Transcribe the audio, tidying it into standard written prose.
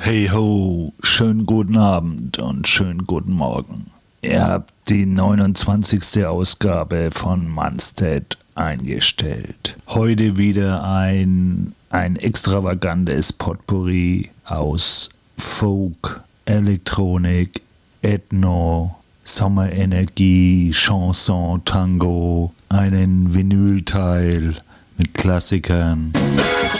Hey ho, schönen guten Abend und schönen guten Morgen. Ihr habt die 29. Ausgabe von Manstead eingestellt. Heute wieder ein extravagantes Potpourri aus Folk, Elektronik, Ethno, Sommerenergie, Chanson, Tango, einen Vinylteil mit Klassikern.